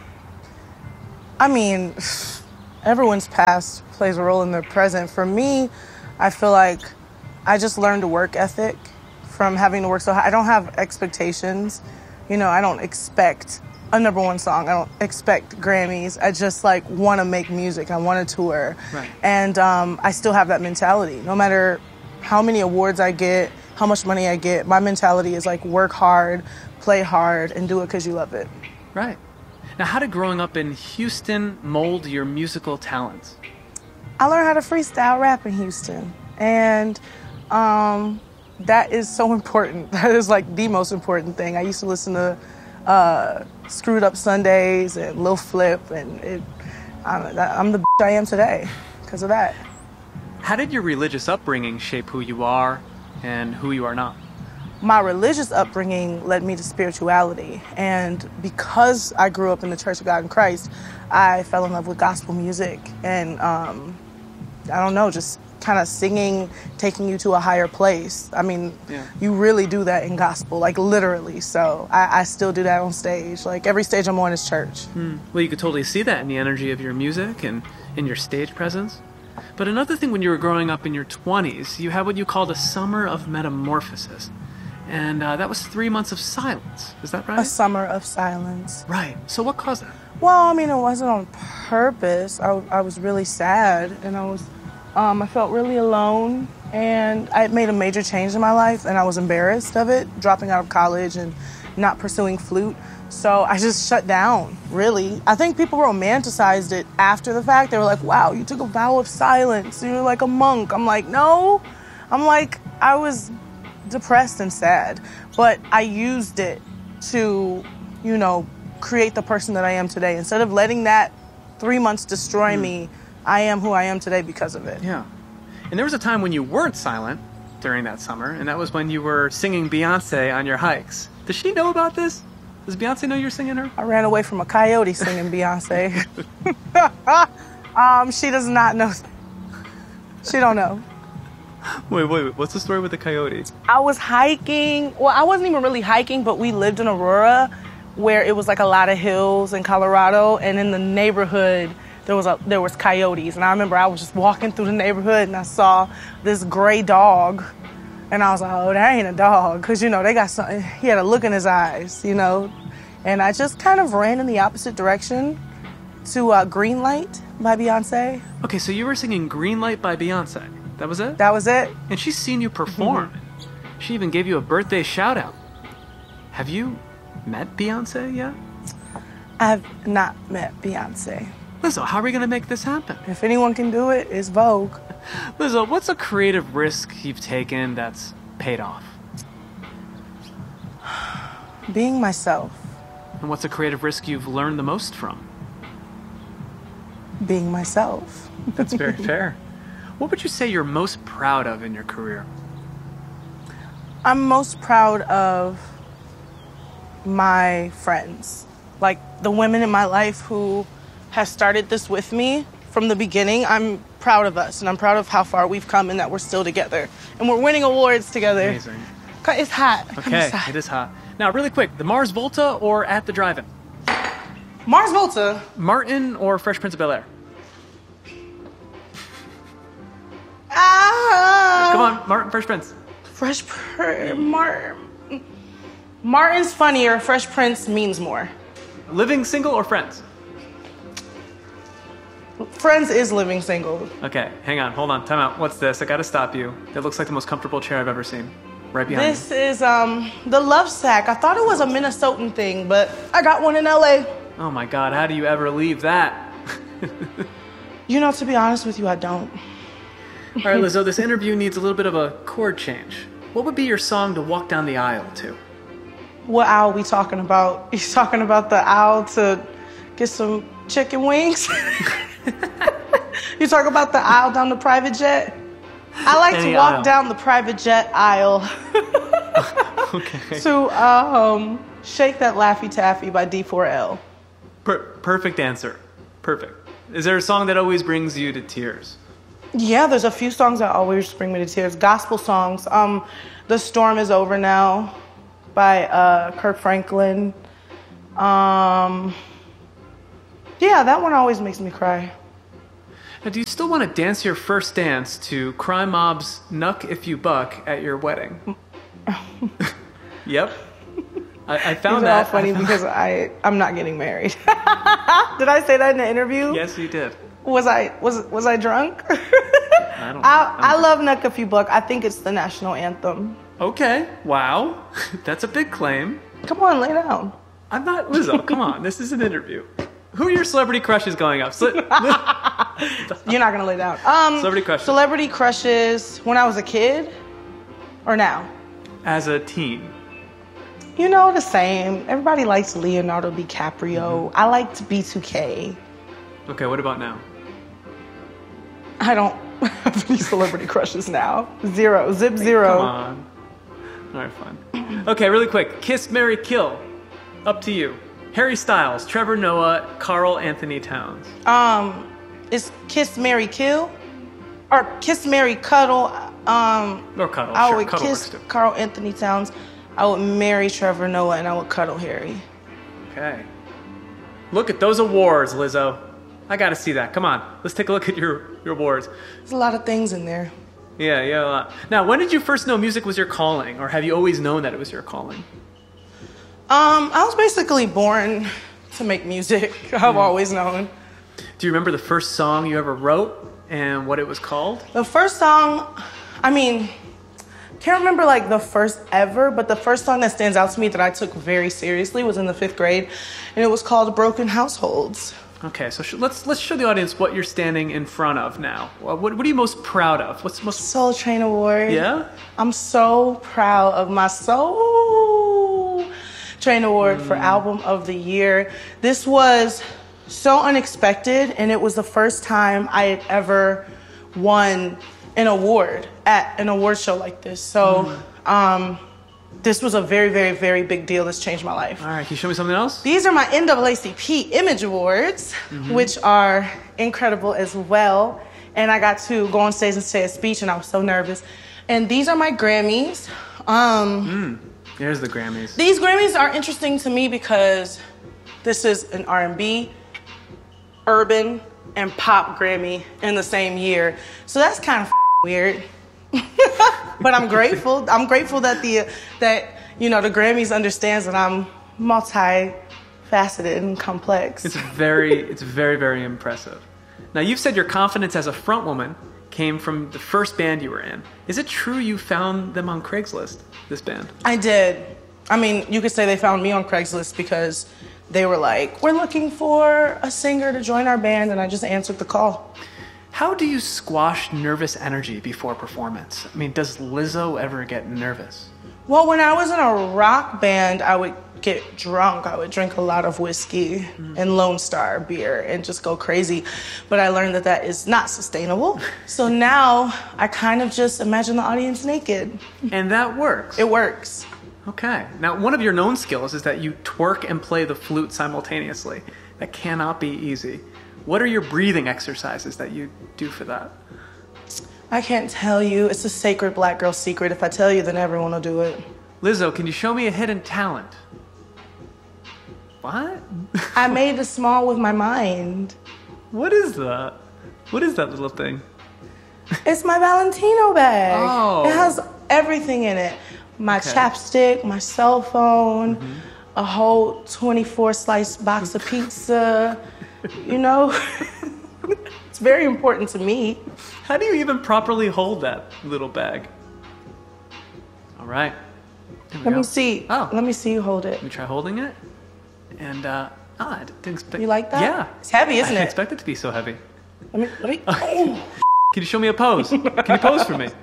I mean, everyone's past plays a role in their present. For me, I feel like I just learned a work ethic from having to work so hard. I don't have expectations. You know, I don't expect a number one song. I don't expect Grammys. I just like want to make music. I want to tour. Right. And um, I still have that mentality. No matter how many awards I get, how much money I get, my mentality is like work hard, play hard, and do it because you love it. Right. Now, how did growing up in Houston mold your musical talents? I learned how to freestyle rap in Houston. And um, that is so important. That is like the most important thing. I used to listen to uh, Screwed Up Sundays and Lil Flip, and it, I'm, I'm the bitch I am today because of that. How did your religious upbringing shape who you are and who you are not? My religious upbringing led me to spirituality, and because I grew up in the Church of God in Christ, I fell in love with gospel music, and um, I don't know, just kind of singing, taking you to a higher place. I mean, yeah. You really do that in gospel, like literally, so I, I still do that on stage. Like every stage I'm on is church. Hmm. Well, you could totally see that in the energy of your music and in your stage presence. But another thing, when you were growing up in your twenties, you had what you called a summer of metamorphosis. And uh, that was three months of silence. Is that right? A summer of silence. Right. So what caused that? Well, I mean, it wasn't on purpose. I, I was really sad, and I was, um, I felt really alone, and I made a major change in my life, and I was embarrassed of it, dropping out of college and not pursuing flute. So I just shut down, really. I think people romanticized it after the fact. They were like, wow, you took a vow of silence. You're like a monk. I'm like, no. I'm like, I was depressed and sad, but I used it to, you know, create the person that I am today. Instead of letting that three months destroy mm. me, I am who I am today because of it. Yeah. And there was a time when you weren't silent during that summer, and that was when you were singing Beyonce on your hikes. Does she know about this? Does Beyonce know you're singing her? I ran away from a coyote singing Beyonce. um, she does not know. She don't know. Wait, wait, wait, what's the story with the coyote? I was hiking. Well, I wasn't even really hiking, but we lived in Aurora, where it was like a lot of hills in Colorado, and in the neighborhood there was a there was coyotes. And I remember I was just walking through the neighborhood and I saw this gray dog, and I was like, oh, that ain't a dog, because you know they got something. He had a look in his eyes, you know, and I just kind of ran in the opposite direction to uh, Green Light by Beyonce. Okay, so you were singing Green Light by Beyonce. That was it? That was it. And she's seen you perform. Mm-hmm. She even gave you a birthday shout out. Have you met Beyonce yet? I have not met Beyonce. Lizzo, how are we going to make this happen? If anyone can do it, it's Vogue. Lizzo, what's a creative risk you've taken that's paid off? Being myself. And what's a creative risk you've learned the most from? Being myself. That's very fair. What would you say you're most proud of in your career? I'm most proud of my friends, like the women in my life who have started this with me from the beginning. I'm proud of us, and I'm proud of how far we've come and that we're still together. And we're winning awards together. Amazing. It's hot. Okay, it is hot. Now, really quick, the Mars Volta or At the Drive-In? Mars Volta. Martin or Fresh Prince of Bel-Air? Ah! Come on, Martin, Fresh Prince. Fresh Prince, Martin. Martin's funnier. Fresh Prince means more. Living single or Friends? Friends is living single. Okay, hang on, hold on, time out. What's this? I gotta stop you. That looks like the most comfortable chair I've ever seen. Right behind This you. is um the Love Sack. I thought it was a Minnesotan thing, but I got one in L A. Oh my God, how do you ever leave that? You know, to be honest with you, I don't. All right, Lizzo, this interview needs a little bit of a chord change. What would be your song to walk down the aisle to? What aisle we talking about? You talking about the aisle to get some chicken wings? You talk about the aisle down the private jet? I like Any to walk aisle. down the private jet aisle Okay. to um, Shake That Laffy Taffy by D four L. Per- perfect answer. Perfect. Is there a song that always brings you to tears? Yeah, there's a few songs that always bring me to tears. Gospel songs. Um, The Storm Is Over Now by uh, Kirk Franklin. Um, yeah, that one always makes me cry. Now, do you still want to dance your first dance to Crime Mob's Knuck If You Buck at your wedding? Yep. I, I found These that are all funny I found... because I I'm not getting married. Did I say that in the interview? Yes, you did. Was I was was I drunk? I don't. I, I, I love Knuck If You Buck. I think it's the national anthem. Okay. Wow. That's a big claim. Come on, lay down. I'm not Lizzo. Come on. This is an interview. Who are your celebrity crushes going up? So, You're not gonna lay down. Um, celebrity crushes. Celebrity crushes when I was a kid, or now? As a teen. You know, the same. Everybody likes Leonardo DiCaprio. Mm-hmm. I liked B two K. Okay, what about now? I don't have any celebrity crushes now. Zero. Zip zero. Come on. All right, fine. Okay, really quick. Kiss, marry, kill. Up to you. Harry Styles, Trevor Noah, Carl Anthony Towns. Um, it's Kiss, Marry, Kill? Or Kiss, Marry, Cuddle. Um, or Cuddle, I sure. would Cuddle kiss Carl Anthony Towns. I would marry Trevor Noah, and I would cuddle Harry. Okay. Look at those awards, Lizzo. I gotta see that. Come on, let's take a look at your, your awards. There's a lot of things in there. Yeah, yeah, a lot. Now, when did you first know music was your calling, or have you always known that it was your calling? Um, I was basically born to make music. I've Mm. always known. Do you remember the first song you ever wrote and what it was called? The first song, I mean, can't remember like the first ever, but the first song that stands out to me that I took very seriously was in the fifth grade, and it was called Broken Households. Okay, so sh- let's let's show the audience what you're standing in front of now. What, what are you most proud of? What's most Soul Train Award. Yeah? I'm so proud of my Soul Train Award mm. for Album of the Year. This was so unexpected, and it was the first time I had ever won an award at an award show like this. So mm. um, this was a very, very, very big deal. This changed my life. All right, can you show me something else? These are my N double A C P Image Awards, mm-hmm. which are incredible as well. And I got to go on stage and say a speech, and I was so nervous. And these are my Grammys. Um, mm, there's the Grammys. These Grammys are interesting to me because this is an R and B, urban, and pop Grammy in the same year. So that's kind of weird. But I'm grateful. I'm grateful that the that you know the Grammys understands that I'm multi-faceted and complex. It's very it's very very impressive. Now you've said your confidence as a front woman came from the first band you were in. Is it true you found them on Craigslist? This band? I did. I mean, you could say they found me on Craigslist because they were like, "We're looking for a singer to join our band," and I just answered the call. How do you squash nervous energy before performance? I mean, does Lizzo ever get nervous? Well, when I was in a rock band, I would get drunk. I would drink a lot of whiskey mm. and Lone Star beer and just go crazy. But I learned that that is not sustainable. So now I kind of just imagine the audience naked. And that works? It works. Okay. Now, one of your known skills is that you twerk and play the flute simultaneously. That cannot be easy. What are your breathing exercises that you do for that? I can't tell you. It's a sacred black girl secret. If I tell you, then everyone will do it. Lizzo, can you show me a hidden talent? What? I made it small with my mind. What is that? What is that little thing? It's my Valentino bag. Oh. It has everything in it. My okay. chapstick, my cell phone, mm-hmm. a whole twenty-four slice box of pizza. You know, it's very important to me. How do you even properly hold that little bag? All right. Let go. me see. Oh. Let me see you hold it. Let me try holding it. And, uh, ah, I didn't expect... You like that? Yeah. It's heavy, isn't I it? I didn't expect it to be so heavy. Let me, let me... Oh. Can you show me a pose? Can you pose for me?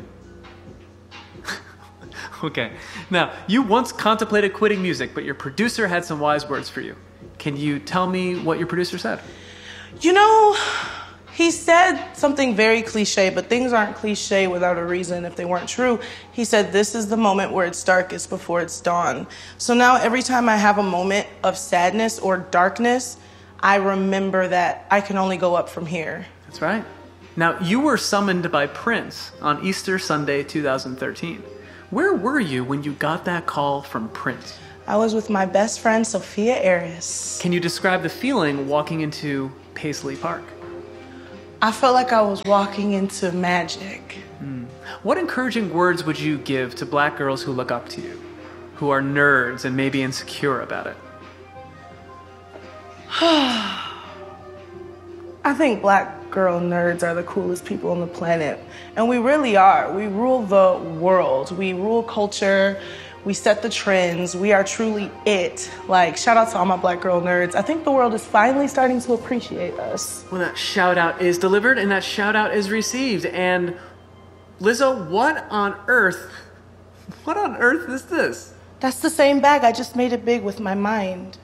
Okay. Now, you once contemplated quitting music, but your producer had some wise words for you. Can you tell me what your producer said? You know, He said something very cliche, but things aren't cliche without a reason if they weren't true. He said, this is the moment where it's darkest before it's dawn. So now every time I have a moment of sadness or darkness, I remember that I can only go up from here. That's right. Now, you were summoned by Prince on Easter Sunday two thousand thirteen. Where were you when you got that call from Prince? I was with my best friend, Sophia Aries. Can you describe the feeling walking into Paisley Park? I felt like I was walking into magic. Mm. What encouraging words would you give to black girls who look up to you, who are nerds and maybe insecure about it? I think black girl nerds are the coolest people on the planet. And we really are. We rule the world. We rule culture. We set the trends. We are truly it. Like, shout out to all my black girl nerds. I think the world is finally starting to appreciate us. Well, that shout out is delivered and that shout out is received. And Lizzo, what on earth, what on earth is this? That's the same bag. I just made it big with my mind.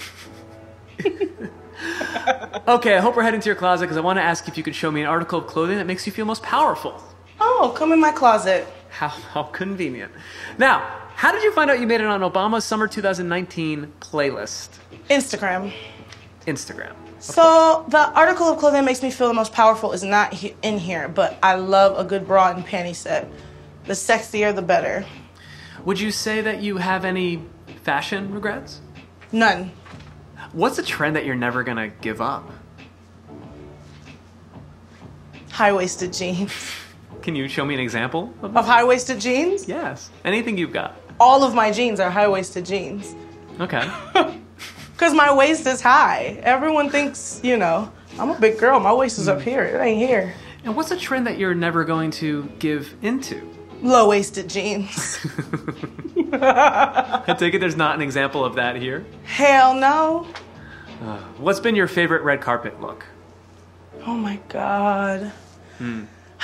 Okay, I hope we're heading to your closet because I want to ask if you could show me an article of clothing that makes you feel most powerful. Oh, come in my closet. How, how convenient. Now, how did you find out you made it on Obama's Summer two thousand nineteen playlist? Instagram. Instagram. So the article of clothing that makes me feel the most powerful is not he- in here, but I love a good bra and panty set. The sexier, the better. Would you say that you have any fashion regrets? None. What's a trend that you're never gonna give up? High-waisted jeans. Can you show me an example of, of high-waisted jeans? Yes. Anything you've got. All of my jeans are high-waisted jeans. Okay. Because my waist is high. Everyone thinks, you know, I'm a big girl. My waist is up here. It ain't here. And what's a trend that you're never going to give into? Low-waisted jeans. I take it there's not an example of that here? Hell no. Uh, what's been your favorite red carpet look? Oh my God. Hmm.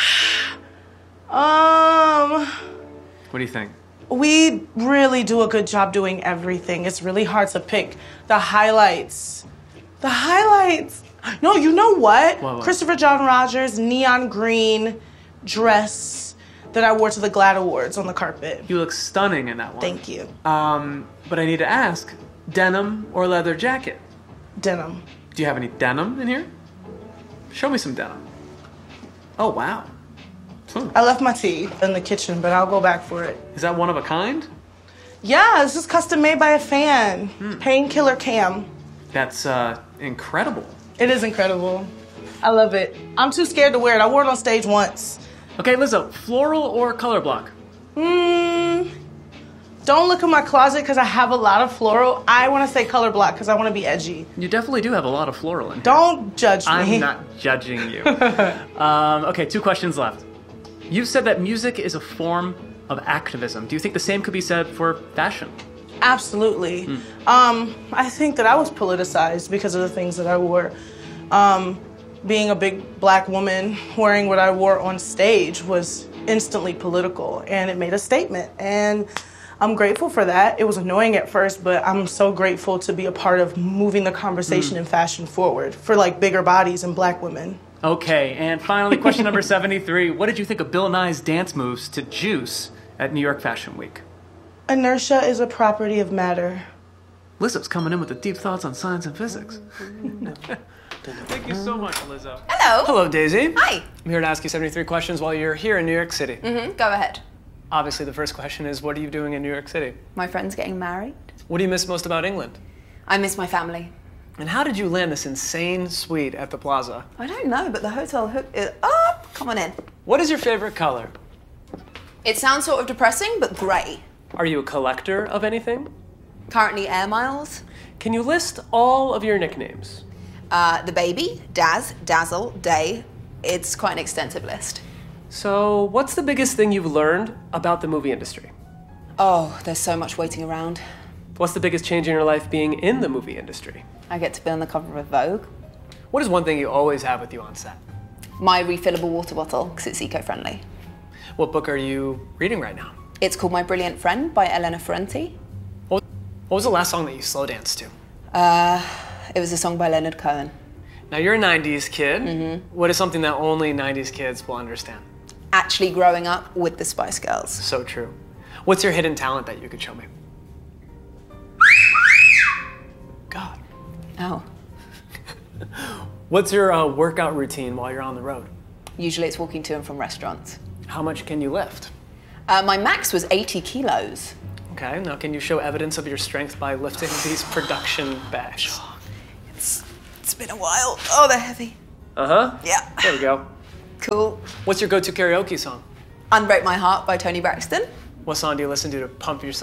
Um. What do you think? We really do a good job doing everything. It's really hard to pick the highlights. The highlights. No, you know what? What, what? Christopher John Rogers neon green dress that I wore to the GLAAD Awards on the carpet. You look stunning in that one. Thank you. Um, but I need to ask, denim or leather jacket? Denim. Do you have any denim in here? Show me some denim. Oh, wow. Hmm. I left my tee in the kitchen, but I'll go back for it. Is that one of a kind? Yeah, this is custom made by a fan. Hmm. Painkiller Cam. That's uh, incredible. It is incredible. I love it. I'm too scared to wear it. I wore it on stage once. Okay, Lizzo, floral or color block? Hmm. Don't look in my closet because I have a lot of floral. I want to say color block because I want to be edgy. You definitely do have a lot of floral in here. Don't judge me. I'm not judging you. um, okay, two questions left. You said that music is a form of activism. Do you think the same could be said for fashion? Absolutely. Mm. Um, I think that I was politicized because of the things that I wore. Um, being a big black woman, wearing what I wore on stage was instantly political, and it made a statement. And I'm grateful for that. It was annoying at first, but I'm so grateful to be a part of moving the conversation Mm. in fashion forward for like bigger bodies and black women. Okay, and finally, question number seventy-three. What did you think of Bill Nye's dance moves to Juice at New York Fashion Week? Inertia is a property of matter. Lizzo's coming in with the deep thoughts on science and physics. Thank you so much, Lizzo. Hello. Hello, Daisy. Hi. I'm here to ask you seventy-three questions while you're here in New York City. Mm-hmm. Go ahead. Obviously, the first question is, what are you doing in New York City? My friend's getting married. What do you miss most about England? I miss my family. And how did you land this insane suite at the Plaza? I don't know, but the hotel hook is up. Come on in. What is your favorite color? It sounds sort of depressing, but grey. Are you a collector of anything? Currently Air Miles. Can you list all of your nicknames? Uh, the Baby, Daz, Dazzle, Day. It's quite an extensive list. So, what's the biggest thing you've learned about the movie industry? Oh, there's so much waiting around. What's the biggest change in your life being in the movie industry? I get to be on the cover of Vogue. What is one thing you always have with you on set? My refillable water bottle, because it's eco-friendly. What book are you reading right now? It's called My Brilliant Friend by Elena Ferrante. What was the last song that you slow danced to? Uh, it was a song by Leonard Cohen. Now you're a nineties kid. Mm-hmm. What is something that only nineties kids will understand? Actually growing up with the Spice Girls. So true. What's your hidden talent that you could show me? God. Oh. What's your uh, workout routine while you're on the road? Usually it's walking to and from restaurants. How much can you lift? Uh, my max was eighty kilos. Okay, now can you show evidence of your strength by lifting these production bags? It's, it's been a while. Oh, they're heavy. Uh-huh. Yeah. There we go. Cool. What's your go-to karaoke song? Unbreak My Heart by Tony Braxton. What song do you listen to to pump yourself